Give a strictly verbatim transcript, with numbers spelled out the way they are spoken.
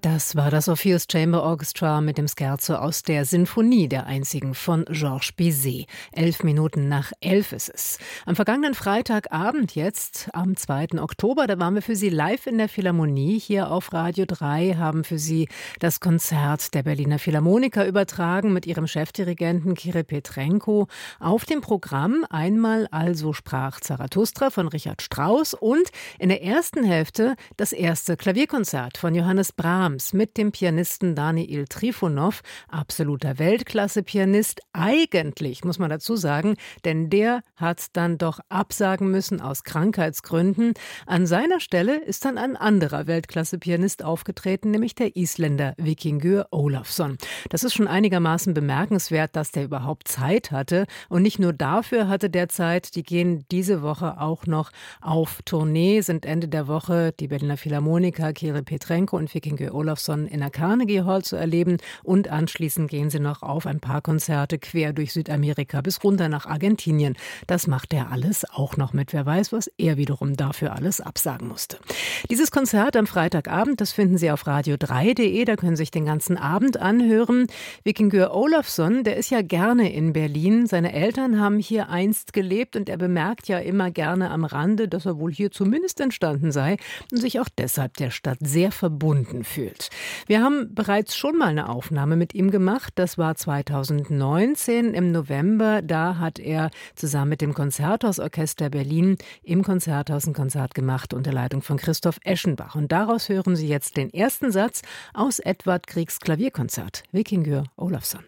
Das war das Orpheus Chamber Orchestra mit dem Scherzo aus der Sinfonie, der einzigen von Georges Bizet. Elf Minuten nach elf ist es. Am vergangenen Freitagabend jetzt, am zweiten Oktober, da waren wir für Sie live in der Philharmonie. Hier auf Radio drei haben für Sie das Konzert der Berliner Philharmoniker übertragen mit ihrem Chefdirigenten Kirill Petrenko. Auf dem Programm einmal Also sprach Zarathustra von Richard Strauss und in der ersten Hälfte das erste Klavierkonzert von Johannes Brahms mit dem Pianisten Daniil Trifonov, absoluter Weltklasse-Pianist. Eigentlich, muss man dazu sagen, denn der hat dann doch absagen müssen aus Krankheitsgründen. An seiner Stelle ist dann ein anderer Weltklasse-Pianist aufgetreten, nämlich der Isländer Víkingur Ólafsson. Das ist schon einigermaßen bemerkenswert, dass der überhaupt Zeit hatte. Und nicht nur dafür hatte der Zeit, die gehen diese Woche auch noch auf Tournee, sind Ende der Woche die Berliner Philharmoniker Kirill Petrenko und Víkingur Ólafsson in der Carnegie Hall zu erleben und anschließend gehen sie noch auf ein paar Konzerte quer durch Südamerika bis runter nach Argentinien. Das macht er alles auch noch mit. Wer weiß, was er wiederum dafür alles absagen musste. Dieses Konzert am Freitagabend, das finden Sie auf radio drei punkt de, da können Sie sich den ganzen Abend anhören. Víkingur Ólafsson, der ist ja gerne in Berlin. Seine Eltern haben hier einst gelebt und er bemerkt ja immer gerne am Rande, dass er wohl hier zumindest entstanden sei und sich auch deshalb der Stadt sehr verbunden fühlt. Wir haben bereits schon mal eine Aufnahme mit ihm gemacht. Das war zweitausendneunzehn im November. Da hat er zusammen mit dem Konzerthausorchester Berlin im Konzerthaus ein Konzert gemacht unter Leitung von Christoph Eschenbach. Und daraus hören Sie jetzt den ersten Satz aus Edvard Griegs Klavierkonzert. Víkingur Ólafsson.